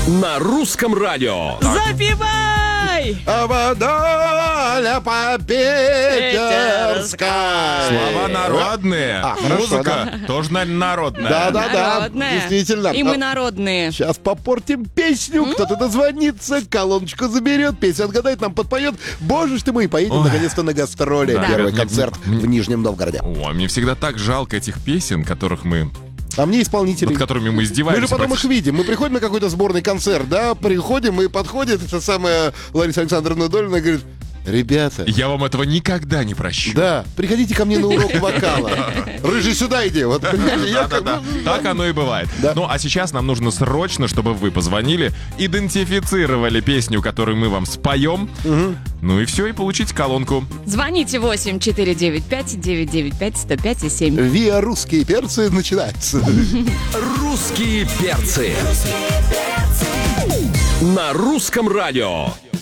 На русском радио. Запивай! А водоля по-питерская. Слова народные. хорошо, Музыка тоже народная. Да, Народная. действительно. И мы народные. Сейчас попортим песню, кто-то дозвонится, колоночку заберет, песню отгадает, нам подпоет. Боже ж ты мой, поедем наконец-то на гастроли. Да. Первый Мне- концерт в Нижнем Новгороде. Ой, мне всегда так жалко этих песен, которых мы, А мне исполнители. над которыми мы Мы издеваемся. же потом их практически. видим. Мы приходим на какой-то сборный концерт, да, приходим и подходит эта самая Лариса Александровна Долина и говорит: ребята, Я вам этого никогда не прощу. да, приходите ко мне на урок вокала. Рыжий, сюда иди. Вот, понимаете, я как Да-да-да. бы- Так оно и бывает. Да. Ну, а сейчас нам нужно срочно, чтобы вы позвонили, идентифицировали песню, которую мы вам споем. Ну и все, и получите колонку. Звоните 8-495-995-105-7. Виа русские перцы начинается. Русские перцы. На русском радио.